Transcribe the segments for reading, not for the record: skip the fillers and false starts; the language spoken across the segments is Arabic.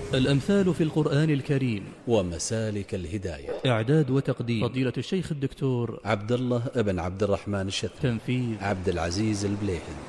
الأمثال في القرآن الكريم ومسالك الهداية. إعداد وتقديم فضيلة الشيخ الدكتور عبد الله بن عبد الرحمن الشثري. تنفيذ عبد العزيز البليهد.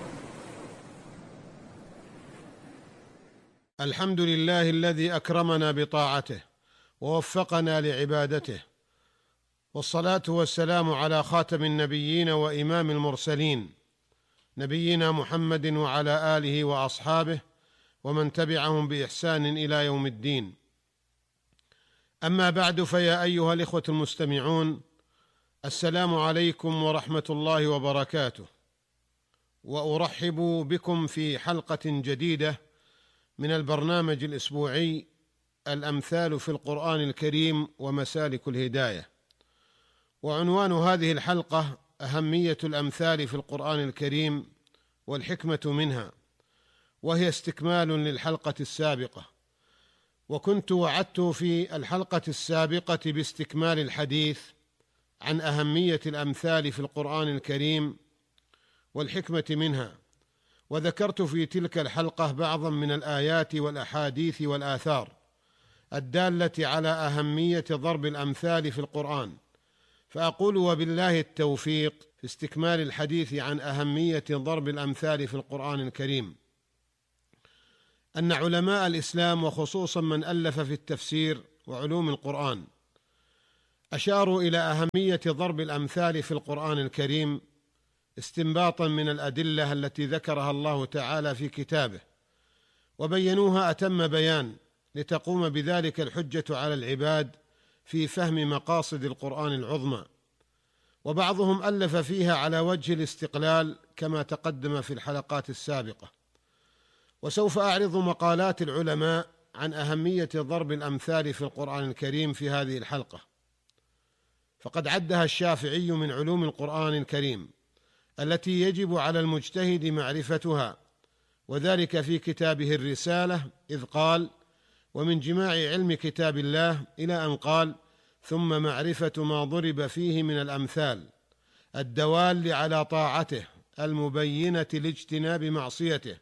الحمد لله الذي أكرمنا بطاعته ووفقنا لعبادته، والصلاة والسلام على خاتم النبيين وإمام المرسلين نبينا محمد وعلى آله وأصحابه ومن تبعهم بإحسان إلى يوم الدين. أما بعد، فيا أيها الإخوة المستمعون، السلام عليكم ورحمة الله وبركاته، وأرحب بكم في حلقة جديدة من البرنامج الأسبوعي الأمثال في القرآن الكريم ومسالك الهداية. وعنوان هذه الحلقة أهمية الأمثال في القرآن الكريم والحكمة منها، وهي استكمال للحلقة السابقة. وكنت وعدت في الحلقة السابقة باستكمال الحديث عن أهمية الأمثال في القرآن الكريم والحكمة منها، وذكرت في تلك الحلقة بعضا من الآيات والأحاديث والآثار الدالة على أهمية ضرب الأمثال في القرآن. فأقول وبالله التوفيق في استكمال الحديث عن أهمية ضرب الأمثال في القرآن الكريم، أن علماء الإسلام وخصوصا من ألف في التفسير وعلوم القرآن أشاروا إلى أهمية ضرب الأمثال في القرآن الكريم استنباطا من الأدلة التي ذكرها الله تعالى في كتابه، وبينوها أتم بيان لتقوم بذلك الحجة على العباد في فهم مقاصد القرآن العظمى. وبعضهم ألف فيها على وجه الاستقلال كما تقدم في الحلقات السابقة. وسوف أعرض مقالات العلماء عن أهمية ضرب الأمثال في القرآن الكريم في هذه الحلقة، فقد عدها الشافعي من علوم القرآن الكريم التي يجب على المجتهد معرفتها، وذلك في كتابه الرسالة، إذ قال: ومن جماع علم كتاب الله، إلى أن قال: ثم معرفة ما ضرب فيه من الأمثال الدوال على طاعته المبينة لاجتناب معصيته،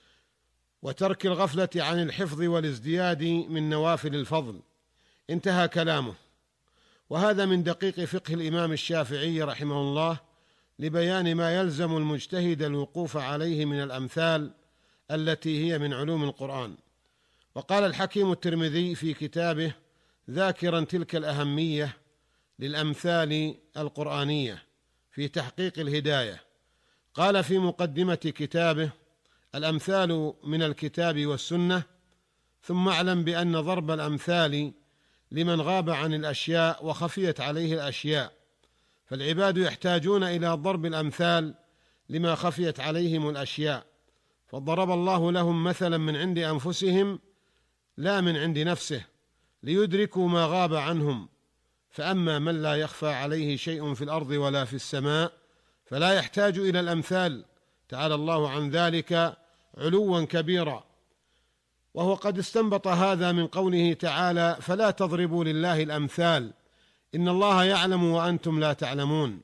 وترك الغفلة عن الحفظ والازدياد من نوافل الفضل. انتهى كلامه. وهذا من دقيق فقه الإمام الشافعي رحمه الله لبيان ما يلزم المجتهد الوقوف عليه من الأمثال التي هي من علوم القرآن. وقال الحكيم الترمذي في كتابه ذاكرا تلك الأهمية للأمثال القرآنية في تحقيق الهداية، قال في مقدمة كتابه: الأمثال من الكتاب والسنة، ثم اعلم بأن ضرب الأمثال لمن غاب عن الأشياء وخفيت عليه الأشياء، فالعباد يحتاجون إلى ضرب الأمثال لما خفيت عليهم الأشياء، فضرب الله لهم مثلا من عند أنفسهم لا من عند نفسه ليدركوا ما غاب عنهم. فأما من لا يخفى عليه شيء في الأرض ولا في السماء فلا يحتاج إلى الأمثال، تعالى الله عن ذلك علوا كبيرا. وهو قد استنبط هذا من قوله تعالى: فلا تضربوا لله الأمثال إن الله يعلم وأنتم لا تعلمون،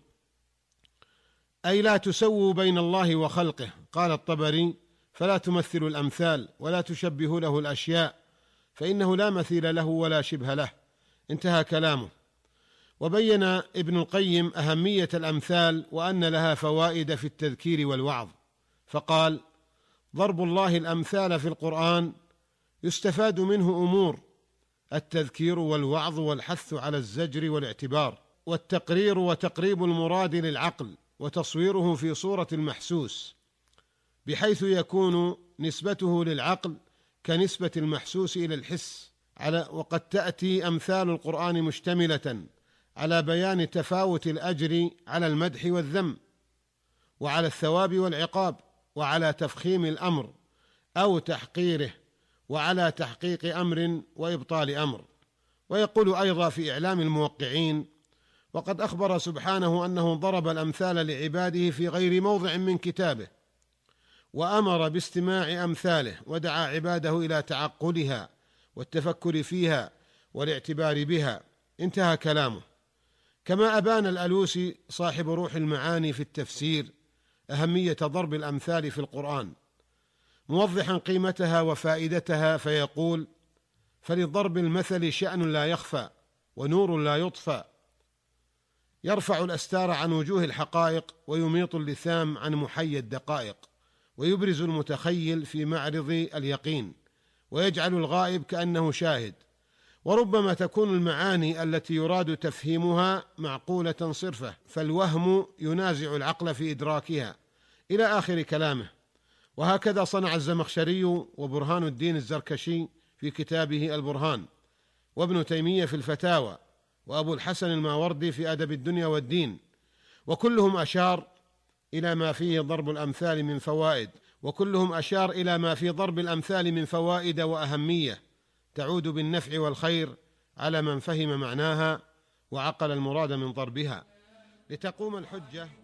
أي لا تسووا بين الله وخلقه. قال الطبري: فلا تمثلوا الأمثال ولا تشبهوا له الأشياء فإنه لا مثيل له ولا شبه له. انتهى كلامه. وبين ابن القيم أهمية الأمثال وأن لها فوائد في التذكير والوعظ، فقال: ضرب الله الأمثال في القرآن يستفاد منه أمور: التذكير والوعظ والحث على الزجر والاعتبار، والتقرير وتقريب المراد للعقل، وتصويره في صورة المحسوس بحيث يكون نسبته للعقل كنسبة المحسوس إلى الحس، وقد تأتي أمثال القرآن مشتملة على بيان تفاوت الأجر على المدح والذم، وعلى الثواب والعقاب، وعلى تفخيم الأمر أو تحقيره، وعلى تحقيق أمر وإبطال أمر. ويقول أيضا في إعلام الموقعين: وقد أخبر سبحانه أنه ضرب الأمثال لعباده في غير موضع من كتابه، وأمر باستماع أمثاله، ودعا عباده إلى تعقلها والتفكر فيها والاعتبار بها. انتهى كلامه. كما أبان الألوسي صاحب روح المعاني في التفسير أهمية ضرب الأمثال في القرآن، موضحا قيمتها وفائدتها، فيقول: فلضرب المثل شأن لا يخفى ونور لا يطفى، يرفع الأستار عن وجوه الحقائق ويميط اللثام عن محيي الدقائق، ويبرز المتخيل في معرض اليقين، ويجعل الغائب كأنه شاهد. وربما تكون المعاني التي يراد تفهيمها معقولة صرفة، فالوهم ينازع العقل في إدراكها، إلى آخر كلامه. وهكذا صنع الزمخشري وبرهان الدين الزركشي في كتابه البرهان، وابن تيمية في الفتاوى، وأبو الحسن الماوردي في أدب الدنيا والدين، وكلهم أشار إلى ما فيه ضرب الأمثال من فوائد وأهمية تعود بالنفع والخير على من فهم معناها وعقل المراد من ضربها، لتقوم الحجة